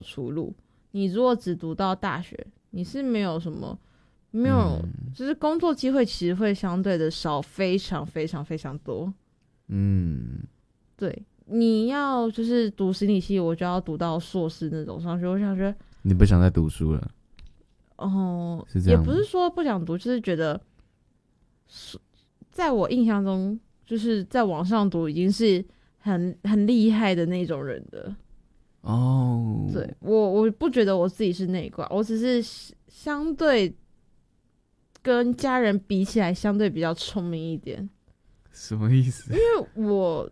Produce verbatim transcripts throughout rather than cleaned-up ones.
出路。你如果只读到大学，你是没有什么没有、嗯、就是工作机会其实会相对的少非常非常非常多。嗯，对，你要就是读心理系，我就要读到硕士那种上去。我想觉得你不想再读书了。 哦、 是这样， 也不是说不想读，就是觉得在我印象中，就是在网上读已经是很很厉害的那种人的。哦，对，我我不觉得我自己是那一挂，我只是相对跟家人比起来，相对比较聪明一点。 什么意思？ 因为我，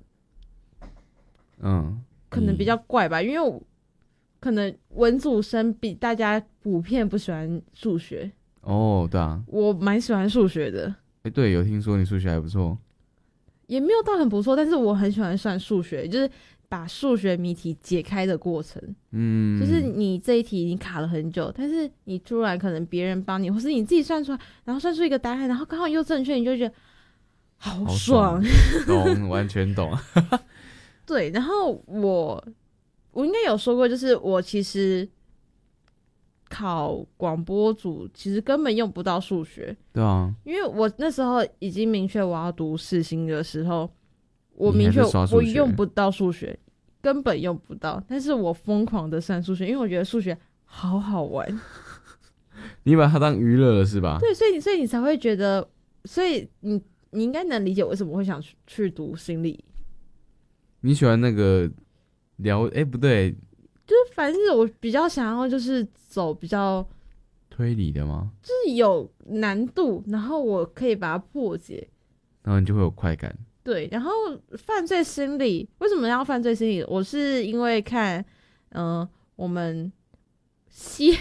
嗯，可能比较怪吧，因为我可能文组生比大家普遍不喜欢数学。 哦，对啊， 我蛮喜欢数学的。 哎、欸，对，有听说你数学还不错， 也没有到很不错，但是我很喜欢算数学，就是把数学谜题解开的过程。嗯，就是你这一题你卡了很久，但是你突然可能别人帮你，或是你自己算出来，然后算出一个答案，然后刚好又正确，你就觉得好爽。 懂，完全懂。 对，然后我我应该有说过，就是我其实考广播组其实根本用不到数学。 对啊， 因为我那时候已经明确我要读世新的时候，我明确我用不到数学，根本用不到，但是我疯狂的算数学，因为我觉得数学好好玩。 你把它当娱乐了是吧？ 对，所以所以你才会觉得，所以你你应该能理解为什么会想去去读心理。 你喜欢那个聊？哎、欸，不对， 就是反正我比较想要就是走比较推理的吗？ 就是有难度，然后我可以把它破解， 然后你就会有快感。 对，然后犯罪心理为什么要犯罪心理？我是因为看，嗯、呃，我们西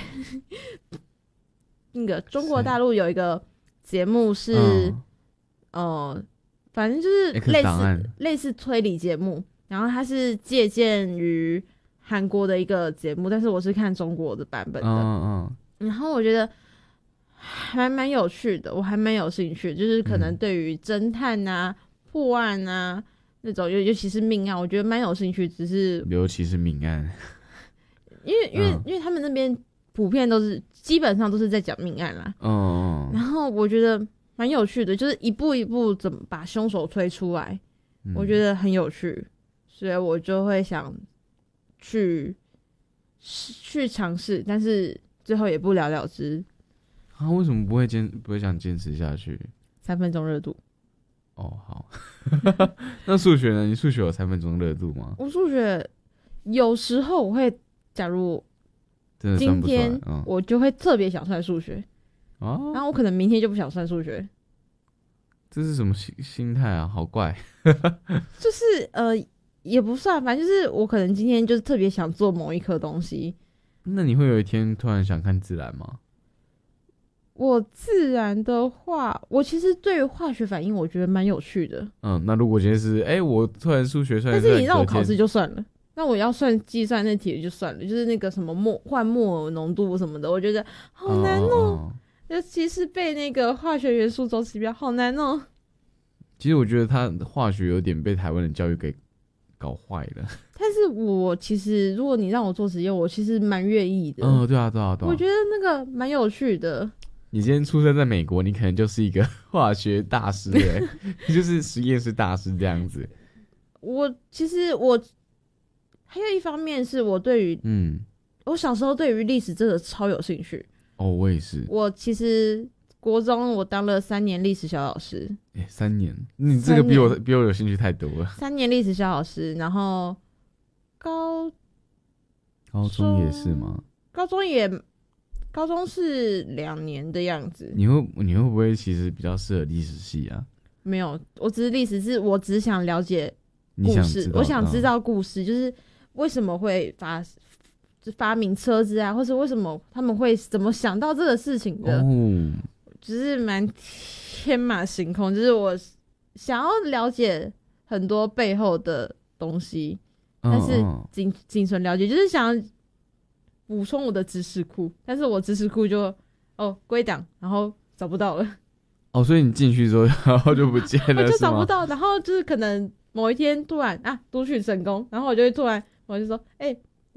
那个中国大陆有一个节目是，嗯、呃，反正就是类似类似推理节目，然后它是借鉴于韩国的一个节目，但是我是看中国的版本的，嗯嗯，然后我觉得还蛮有趣的，我还蛮有兴趣，就是可能对于侦探啊。嗯破案啊，那种尤尤其是命案，我觉得蛮有兴趣。只是尤其是命案， 因为因为、嗯、因为他们那边普遍都是基本上都是在讲命案啦。嗯，然后我觉得蛮有趣的，就是一步一步怎么把凶手推出来，嗯、我觉得很有趣，所以我就会想去去尝试，但是最后也不了了之。 啊，为什么不会坚不会想坚持下去？ 三分钟热度。 哦，好。那数学呢？你数学有三分钟热度吗？ 我数学有时候我会，假如今天我就会特别想算数学，哦、然后我可能明天就不想算数学。 这是什么心心态啊？好怪。 就是呃，也不算，反正就是我可能今天就是特别想做某一科东西。 那你会有一天突然想看自然吗？ 我自然的话，我其实对于化学反应，我觉得蛮有趣的。 嗯，那如果今天是，哎、欸，我突然数学算， 但是你让我考试就算了，那我要算计算那题就算了，就是那个什么墨换墨尔浓度什么的，我觉得好难哦、喔。哦尤其是背那个化学元素周期表，好难哦、喔。 其实我觉得他化学有点被台湾的教育给搞坏了。 但是我其实，如果你让我做实验，我其实蛮愿意的。 嗯，对啊，对啊，对啊。 我觉得那个蛮有趣的。 你今天出生在美国，你可能就是一个化学大师对你就是实验室大师这样子。 我其实我还有一方面是我对于嗯，我小时候对于历史真的超有兴趣。 哦，我也是。 我其实国中我当了三年历史小老师。 哎、欸，三年，你这个比我比我有兴趣太多了。 三年历史小老师，然后高高中也是吗？ 高中也。高中是两年的样子。 你会你会不会其实比较适合历史系啊？ 没有，我只是历史，是我只想了解故事，想我想知道故事，就是为什么会发发明车子啊，或是为什么他们会怎么想到这个事情的。哦，只是蛮天马行空，就是我想要了解很多背后的东西，哦、但是仅仅纯了解，就是想。补充我的知识库，但是我知识库就哦归档，然后找不到了。 哦，所以你进去之后，然后就不见了， 我就找不到，然后就是可能某一天突然啊读取成功，然后我就会突然我就说，哎、欸，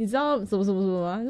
你知道什么什么什么吗？